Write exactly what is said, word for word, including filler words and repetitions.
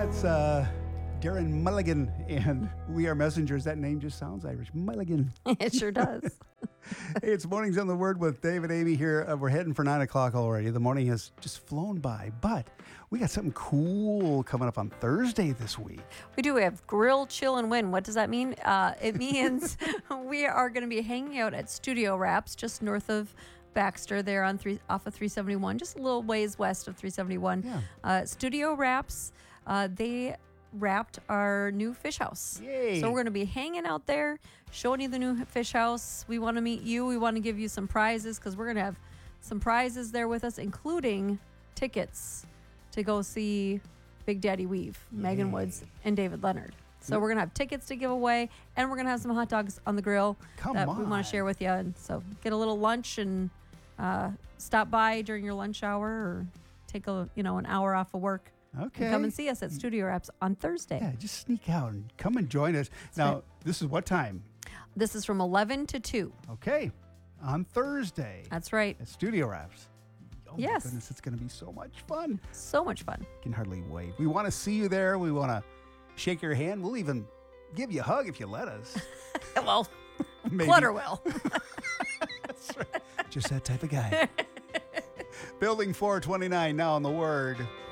That's uh, Darren Mulligan, and We Are Messengers. That name just sounds Irish. Mulligan. It sure does. Hey, it's Mornings on the Word with Dave and Amy here. Uh, we're heading for nine o'clock already. The morning has just flown by, but we got something cool coming up on Thursday this week. We do. We have Grill, Chill, and Win. What does that mean? Uh, it means we are going to be hanging out at Studio Wraps just north of Baxter there on three off of three seventy-one, just a little ways west of three seventy-one. Yeah. Uh, Studio Wraps, uh, they wrapped our new fish house. Yay. So we're going to be hanging out there, showing you the new fish house. We want to meet you. We want to give you some prizes because we're going to have some prizes there with us, including tickets to go see Big Daddy Weave, Megan Woods, and David Leonard. So Yep. we're going to have tickets to give away, and we're going to have some hot dogs on the grill Come that we want on. to share with you. And so get a little lunch and uh, stop by during your lunch hour or take a you know an hour off of work. Okay. And come and see us at Studio Wraps on Thursday. Yeah, just sneak out and come and join us. now, right. this is what time? This is from eleven to two. Okay, on Thursday That's right. at Studio Wraps. Oh Yes. my goodness, it's going to be so much fun. So much fun. Can hardly wait. We want to see you there. We want to shake your hand. We'll even give you a hug if you let us. Well, Maybe. Clutter will. That's right. Just that type of guy. Building four twenty-nine now on the Word.